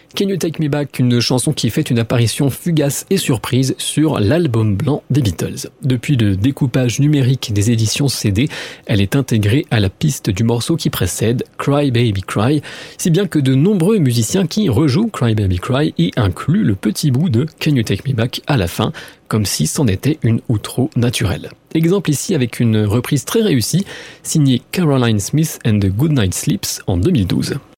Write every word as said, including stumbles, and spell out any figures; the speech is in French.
Can You Take Me Back, une chanson qui fait une apparition fugace et surprise sur l'album blanc des Beatles. Depuis le découpage numérique des éditions C D, elle est intégrée à la piste du morceau qui précède, Cry Baby Cry, si bien que de nombreux musiciens qui rejouent Cry Baby Cry y incluent le petit bout de Can You Take Me Back à la fin, comme si c'en était une outro naturelle. Exemple ici avec une reprise très réussie, signée Caroline Smith and the Goodnight Sleeps en deux mille douze.